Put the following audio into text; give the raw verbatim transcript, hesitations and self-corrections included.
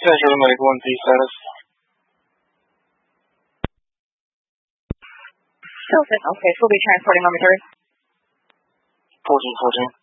Central Medical one P status. Silson, okay, so we'll be transporting on return. fourteen fourteen.